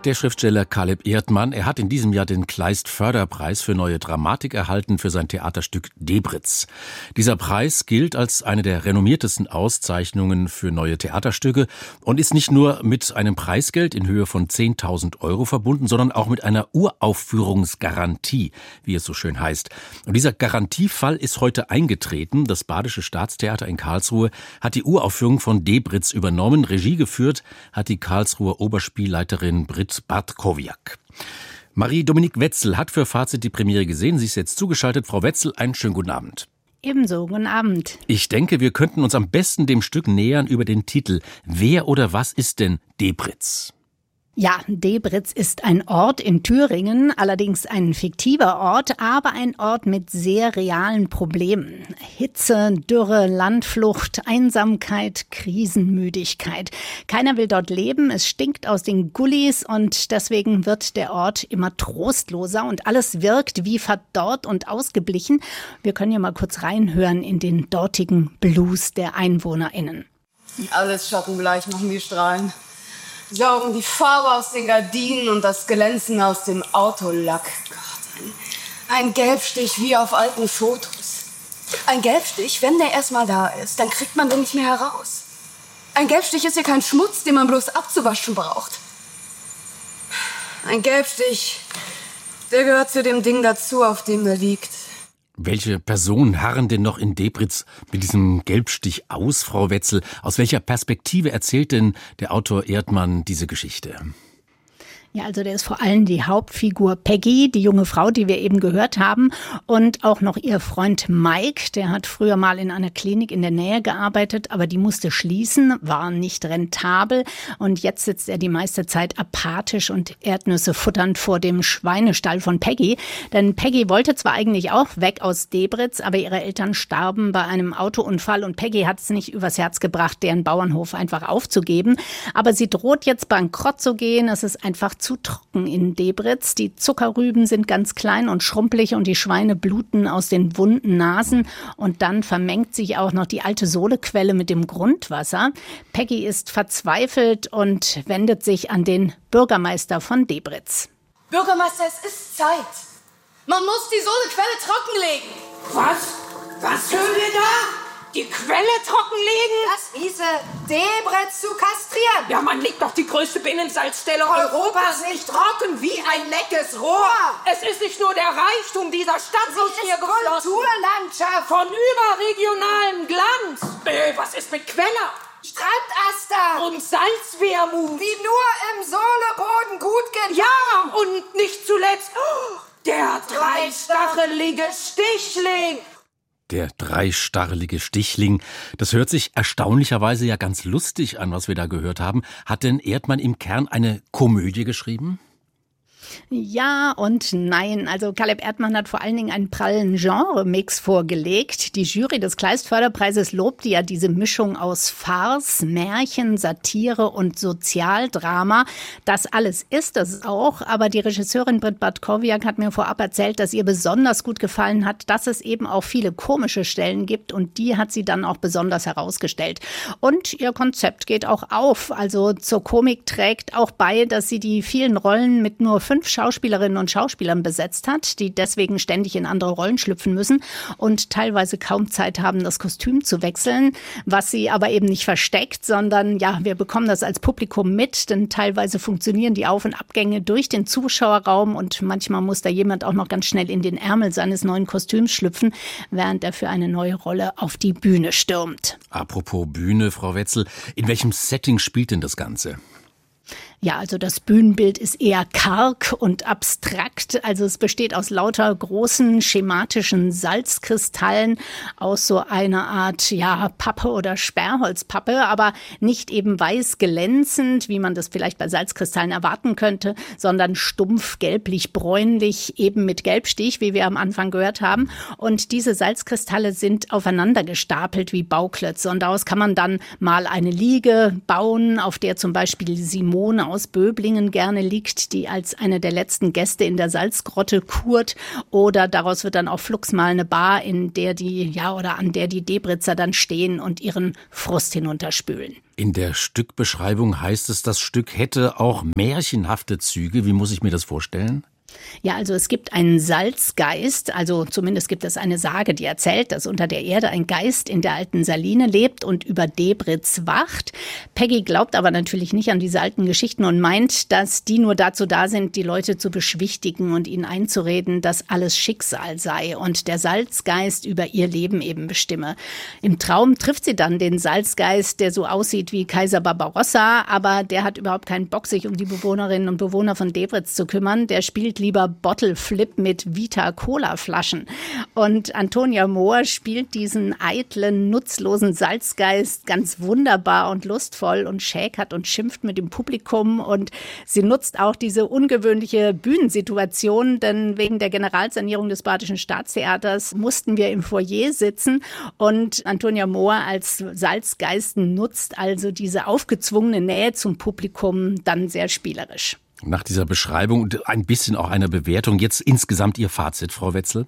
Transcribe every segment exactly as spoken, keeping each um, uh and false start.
Der Schriftsteller Caleb Erdmann, er hat in diesem Jahr den Kleist-Förderpreis für neue Dramatik erhalten für sein Theaterstück Debritz. Dieser Preis gilt als eine der renommiertesten Auszeichnungen für neue Theaterstücke und ist nicht nur mit einem Preisgeld in Höhe von zehntausend Euro verbunden, sondern auch mit einer Uraufführungsgarantie, wie es so schön heißt. Und dieser Garantiefall ist heute eingetreten. Das Badische Staatstheater in Karlsruhe hat die Uraufführung von Debritz übernommen. Regie geführt hat die Karlsruher Oberspielleiterin Britt Bartkowiak. Marie-Dominique Wetzel hat für Fazit die Premiere gesehen. Sie ist jetzt zugeschaltet. Frau Wetzel, einen schönen guten Abend. Ebenso, guten Abend. Ich denke, wir könnten uns am besten dem Stück nähern über den Titel. Wer oder was ist denn Debritz? Ja, Debritz ist ein Ort in Thüringen, allerdings ein fiktiver Ort, aber ein Ort mit sehr realen Problemen. Hitze, Dürre, Landflucht, Einsamkeit, Krisenmüdigkeit. Keiner will dort leben, es stinkt aus den Gullis und deswegen wird der Ort immer trostloser und alles wirkt wie verdorrt und ausgeblichen. Wir können ja mal kurz reinhören in den dortigen Blues der EinwohnerInnen. Alles schattenbleich machen die Strahlen. Saugen die Farbe aus den Gardinen und das Glänzen aus dem Autolack. Gott, ein, ein Gelbstich wie auf alten Fotos. Ein Gelbstich, wenn der erstmal da ist, dann kriegt man den nicht mehr heraus. Ein Gelbstich ist ja kein Schmutz, den man bloß abzuwaschen braucht. Ein Gelbstich, der gehört zu dem Ding dazu, auf dem er liegt. Welche Personen harren denn noch in Debritz mit diesem Gelbstich aus, Frau Wetzel? Aus welcher Perspektive erzählt denn der Autor Erdmann diese Geschichte? Ja, also der ist vor allem die Hauptfigur Peggy, die junge Frau, die wir eben gehört haben, und auch noch ihr Freund Mike, der hat früher mal in einer Klinik in der Nähe gearbeitet, aber die musste schließen, war nicht rentabel und jetzt sitzt er die meiste Zeit apathisch und Erdnüsse futternd vor dem Schweinestall von Peggy, denn Peggy wollte zwar eigentlich auch weg aus Debritz, aber ihre Eltern starben bei einem Autounfall und Peggy hat es nicht übers Herz gebracht, deren Bauernhof einfach aufzugeben, aber sie droht jetzt bankrott zu gehen, es ist einfach zu trocken in Debritz. Die Zuckerrüben sind ganz klein und schrumpelig und die Schweine bluten aus den wunden Nasen. Und dann vermengt sich auch noch die alte Sohlequelle mit dem Grundwasser. Peggy ist verzweifelt und wendet sich an den Bürgermeister von Debritz. Bürgermeister, es ist Zeit. Man muss die Sohlequelle trockenlegen. Was? Was hören wir da? Die Quelle trockenlegen? Das hieße, Debritz zu kastrieren. Ja, man legt doch die größte Binnensalzstelle Europas nicht trocken wie ein leckes Rohr. Es ist nicht nur der Reichtum dieser Stadt aus mir geflossen. Kulturlandschaft. Von überregionalem Glanz. Äh, was ist mit Queller? Strandaster. Und Salzwermut. Die nur im Sohleboden gut gehen. Ja, und nicht zuletzt oh, der dreistachelige Stichling. Der dreistarrelige Stichling, das hört sich erstaunlicherweise ja ganz lustig an, was wir da gehört haben. Hat denn Erdmann im Kern eine Komödie geschrieben? Ja und nein. Also Caleb Erdmann hat vor allen Dingen einen prallen Genre-Mix vorgelegt. Die Jury des Kleist-Förderpreises lobte ja diese Mischung aus Farce, Märchen, Satire und Sozialdrama. Das alles ist es auch, aber die Regisseurin Britt Bartkowiak hat mir vorab erzählt, dass ihr besonders gut gefallen hat, dass es eben auch viele komische Stellen gibt und die hat sie dann auch besonders herausgestellt. Und ihr Konzept geht auch auf. Also zur Komik trägt auch bei, dass sie die vielen Rollen mit nur fünf Schauspielerinnen und Schauspielern besetzt hat, die deswegen ständig in andere Rollen schlüpfen müssen und teilweise kaum Zeit haben, das Kostüm zu wechseln, was sie aber eben nicht versteckt, sondern ja, wir bekommen das als Publikum mit, denn teilweise funktionieren die Auf- und Abgänge durch den Zuschauerraum und manchmal muss da jemand auch noch ganz schnell in den Ärmel seines neuen Kostüms schlüpfen, während er für eine neue Rolle auf die Bühne stürmt. Apropos Bühne, Frau Wetzel, in welchem Setting spielt denn das Ganze? Ja, also das Bühnenbild ist eher karg und abstrakt. Also es besteht aus lauter großen schematischen Salzkristallen aus so einer Art, ja, Pappe oder Sperrholzpappe, aber nicht eben weiß glänzend, wie man das vielleicht bei Salzkristallen erwarten könnte, sondern stumpf gelblich-bräunlich, eben mit Gelbstich, wie wir am Anfang gehört haben. Und diese Salzkristalle sind aufeinander gestapelt wie Bauklötze und daraus kann man dann mal eine Liege bauen, auf der zum Beispiel Simone aus aus Böblingen gerne liegt, die als eine der letzten Gäste in der Salzgrotte kurt. Oder daraus wird dann auch flugs mal eine Bar, in der die, ja, oder an der die Debritzer dann stehen und ihren Frust hinunterspülen. In der Stückbeschreibung heißt es, das Stück hätte auch märchenhafte Züge. Wie muss ich mir das vorstellen? Ja, also es gibt einen Salzgeist, also zumindest gibt es eine Sage, die erzählt, dass unter der Erde ein Geist in der alten Saline lebt und über Debritz wacht. Peggy glaubt aber natürlich nicht an diese alten Geschichten und meint, dass die nur dazu da sind, die Leute zu beschwichtigen und ihnen einzureden, dass alles Schicksal sei und der Salzgeist über ihr Leben eben bestimme. Im Traum trifft sie dann den Salzgeist, der so aussieht wie Kaiser Barbarossa, aber der hat überhaupt keinen Bock, sich um die Bewohnerinnen und Bewohner von Debritz zu kümmern. Der spielt lieber Bottle Flip mit Vita-Cola-Flaschen. Und Antonia Mohr spielt diesen eitlen, nutzlosen Salzgeist ganz wunderbar und lustvoll und schäkert und schimpft mit dem Publikum. Und sie nutzt auch diese ungewöhnliche Bühnensituation, denn wegen der Generalsanierung des Badischen Staatstheaters mussten wir im Foyer sitzen. Und Antonia Mohr als Salzgeist nutzt also diese aufgezwungene Nähe zum Publikum dann sehr spielerisch. Nach dieser Beschreibung und ein bisschen auch einer Bewertung, jetzt insgesamt Ihr Fazit, Frau Wetzel?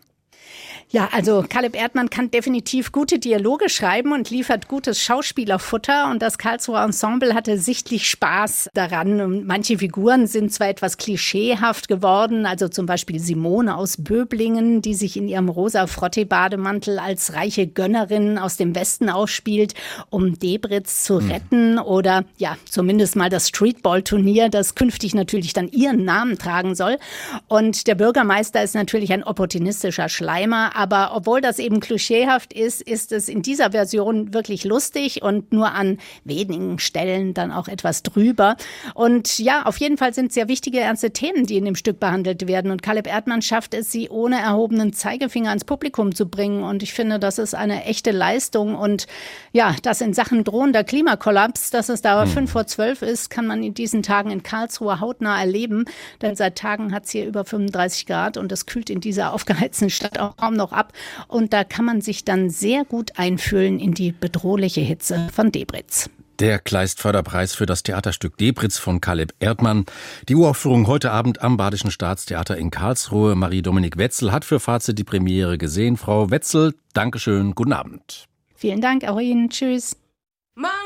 Ja, also Caleb Erdmann kann definitiv gute Dialoge schreiben und liefert gutes Schauspielerfutter. Und das Karlsruher Ensemble hatte sichtlich Spaß daran. Und manche Figuren sind zwar etwas klischeehaft geworden, also zum Beispiel Simone aus Böblingen, die sich in ihrem rosa Frottee-Bademantel als reiche Gönnerin aus dem Westen aufspielt, um Debritz zu retten. Mhm. Oder ja, zumindest mal das Streetball-Turnier, das künftig natürlich dann ihren Namen tragen soll. Und der Bürgermeister ist natürlich ein opportunistischer Schleimer. Aber obwohl das eben klischeehaft ist, ist es in dieser Version wirklich lustig und nur an wenigen Stellen dann auch etwas drüber. Und ja, auf jeden Fall sind sehr wichtige, ernste Themen, die in dem Stück behandelt werden. Und Caleb Erdmann schafft es, sie ohne erhobenen Zeigefinger ans Publikum zu bringen. Und ich finde, das ist eine echte Leistung. Und ja, dass in Sachen drohender Klimakollaps, dass es da hm. fünf vor zwölf ist, kann man in diesen Tagen in Karlsruhe hautnah erleben. Denn seit Tagen hat es hier über fünfunddreißig Grad und das kühlt in dieser aufgeheizten Stadt auch kaum noch ab. Und da kann man sich dann sehr gut einfühlen in die bedrohliche Hitze von Debritz. Der Kleist-Förderpreis für das Theaterstück Debritz von Caleb Erdmann. Die Uraufführung heute Abend am Badischen Staatstheater in Karlsruhe. Marie-Dominik Wetzel hat für Fazit die Premiere gesehen. Frau Wetzel, Dankeschön, guten Abend. Vielen Dank, auch Ihnen. Tschüss.